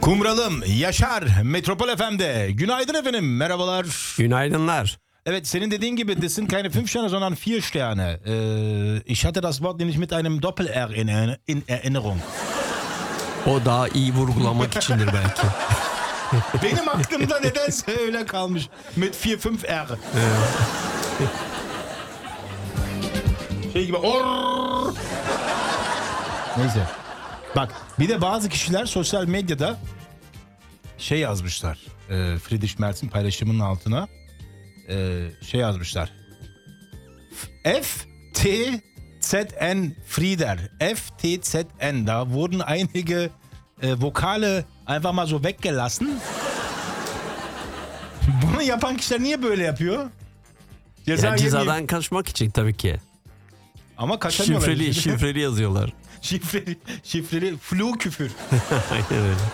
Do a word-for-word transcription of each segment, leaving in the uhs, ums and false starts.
Kumralım, Yaşar, Metropol F M'de. Günaydın efendim, merhabalar. Günaydınlar. Evet, senin dediğin gibi, das sind keine fünf Sterne, sondern vier Sterne. Äh, ich hatte das Wort nämlich mit einem Doppel-R in, in Erinnerung. O daha iyi vurgulamak içindir belki. Benim aklımda nedense öyle kalmış. Mit vier fünf R. Şey gibi. Orr. Neyse. Bak, bir de bazı kişiler sosyal medyada şey yazmışlar. E, Friedrich Merz'in paylaşımının altına e, şey yazmışlar. F T Z N Frieder. F T Z N. Da wurden einige e, Vokale einfach mal so weggelassen. Bunu yapan kişiler niye böyle yapıyor? Ceza Ya yemeyeyim. cezadan kaçmak için tabii ki. Ama kaçamıyorlar. Şifreli, işte. şifreli yazıyorlar. Şifreli, şifreli flu küfür. Aynen öyle.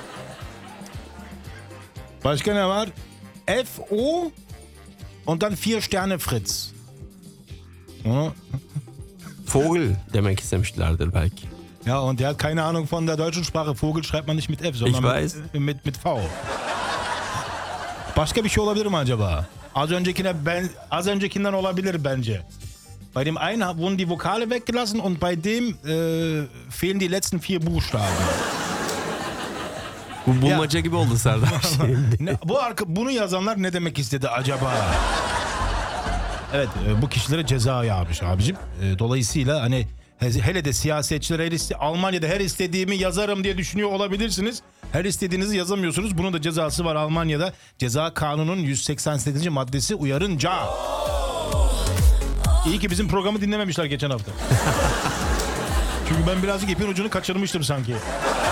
Başka ne var? F O und dann vier Sterne Fritz. Onu, Vogel demek istemişlerdir belki. ja, und der hat keine Ahnung von der deutschen Sprache. Vogel schreibt man nicht mit F, sondern Ich weiß. mit, mit, mit V. Başka bir şey olabilir mi acaba? Az öncekine ben, az öncekinden olabilir bence. Bei dem einen wurden die Vokale weggelassen und bei dem äh, fehlen die letzten vier Buchstaben. Bu bulmaca gibi oldu Serdar. Ne, bu arka, bunu yazanlar ne demek istedi acaba? Evet, e, bu kişilere ceza yağmış abicim. E, dolayısıyla hani he- hele de siyasetçiler her iste- Almanya'da her istediğimi yazarım diye düşünüyor olabilirsiniz. Her istediğinizi yazamıyorsunuz. Bunun da cezası var Almanya'da. Ceza kanunun yüz seksen sekizinci maddesi uyarınca. İyi ki bizim programı dinlememişler geçen hafta. Çünkü ben birazcık ipin ucunu kaçırmıştım sanki.